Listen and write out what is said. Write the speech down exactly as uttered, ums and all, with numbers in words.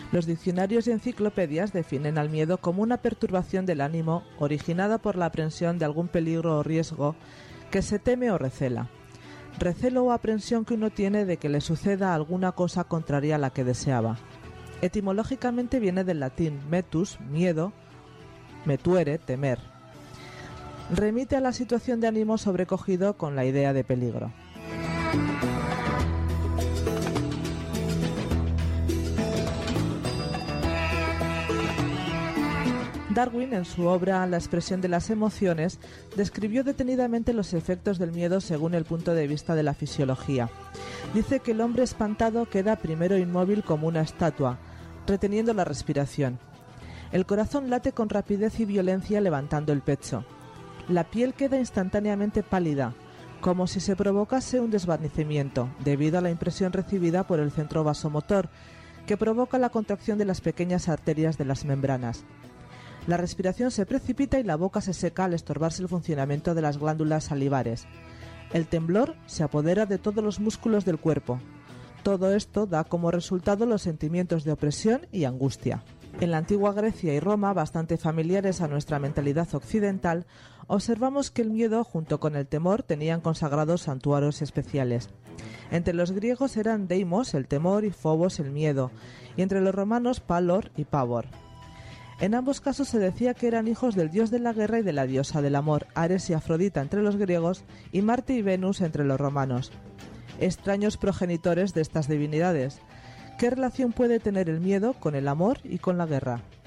Los diccionarios y enciclopedias definen al miedo como una perturbación del ánimo originada por la aprensión de algún peligro o riesgo que se teme o recela. Recelo o aprensión que uno tiene de que le suceda alguna cosa contraria a la que deseaba. Etimológicamente viene del latín metus, miedo, metuere, temer. Remite a la situación de ánimo sobrecogido con la idea de peligro. Darwin, en su obra La expresión de las emociones, describió detenidamente los efectos del miedo según el punto de vista de la fisiología. Dice que el hombre espantado queda primero inmóvil como una estatua, reteniendo la respiración. El corazón late con rapidez y violencia levantando el pecho. La piel queda instantáneamente pálida, como si se provocase un desvanecimiento, debido a la impresión recibida por el centro vasomotor, que provoca la contracción de las pequeñas arterias de las membranas. La respiración se precipita y la boca se seca al estorbarse el funcionamiento de las glándulas salivares. El temblor se apodera de todos los músculos del cuerpo. Todo esto da como resultado los sentimientos de opresión y angustia. En la antigua Grecia y Roma, bastante familiares a nuestra mentalidad occidental, observamos que el miedo junto con el temor tenían consagrados santuarios especiales. Entre los griegos eran Deimos, el temor, y Phobos, el miedo, y entre los romanos Palor y Pavor. En ambos casos se decía que eran hijos del dios de la guerra y de la diosa del amor, Ares y Afrodita entre los griegos y Marte y Venus entre los romanos. Extraños progenitores de estas divinidades. ¿Qué relación puede tener el miedo con el amor y con la guerra?